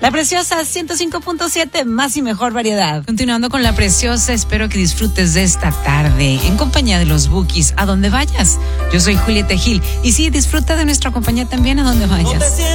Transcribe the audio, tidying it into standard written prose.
La Preciosa 105.7, más y mejor variedad. Continuando con La Preciosa, espero que disfrutes de esta tarde en compañía de los Bukis, a donde vayas. Yo soy Julieta Gil y sí, disfruta de nuestra compañía también a donde vayas.